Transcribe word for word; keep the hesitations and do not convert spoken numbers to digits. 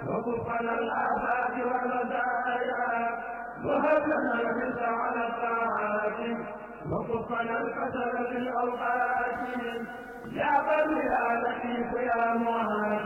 وكفنا الآفات والمزايا وهب لنا الحرص على الطاعات وكفنا الكسل في الأوقات يا بر يا لطيف يا معين